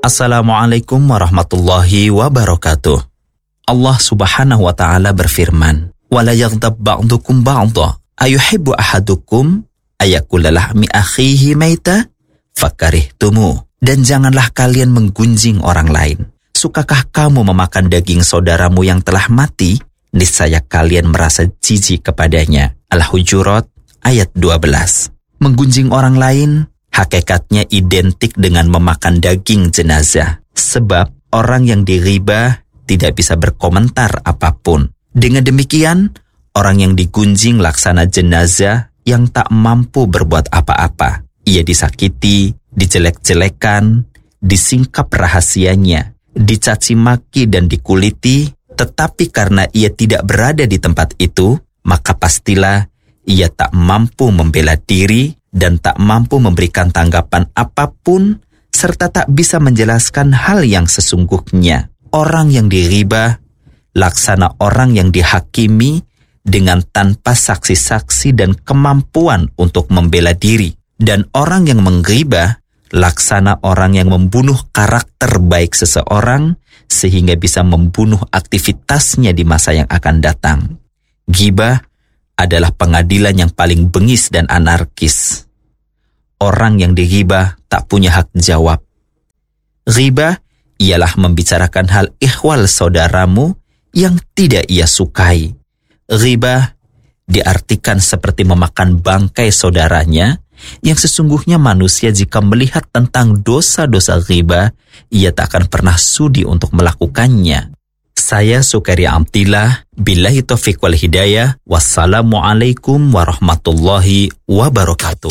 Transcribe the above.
Assalamualaikum warahmatullahi wabarakatuh. Allah Subhanahu wa taala berfirman, "Wala yaghdab ba'dukum ba'dha, ayuhibbu ahadukum ayakula lahmi akhihi maita fakarihtumu." Dan janganlah kalian menggunjing orang lain. Sukakah kamu memakan daging saudaramu yang telah mati? Niscaya kalian merasa jijik kepadanya. Al-Hujurat ayat 12. Menggunjing orang lain hakikatnya identik dengan memakan daging jenazah. Sebab orang yang diribah tidak bisa berkomentar apapun. Dengan demikian, orang yang digunjing laksana jenazah yang tak mampu berbuat apa-apa. Ia disakiti, dijelek-jelekan, disingkap rahasianya, dicaci maki dan dikuliti, tetapi karena ia tidak berada di tempat itu, maka pastilah ia tak mampu membela diri dan tak mampu memberikan tanggapan apapun, serta tak bisa menjelaskan hal yang sesungguhnya. Orang yang diribah, laksana orang yang dihakimi dengan tanpa saksi-saksi dan kemampuan untuk membela diri. Dan orang yang menggibah, laksana orang yang membunuh karakter baik seseorang sehingga bisa membunuh aktivitasnya di masa yang akan datang. Gibah adalah pengadilan yang paling bengis dan anarkis. Orang yang digibah tak punya hak jawab. Ghibah ialah membicarakan hal ihwal saudaramu yang tidak ia sukai. Ghibah diartikan seperti memakan bangkai saudaranya, yang sesungguhnya manusia jika melihat tentang dosa-dosa ghibah, ia tak akan pernah sudi untuk melakukannya. Saya Sukairi Amtillah, billahi taufiq wal hidayah, wassalamualaikum warahmatullahi wabarakatuh.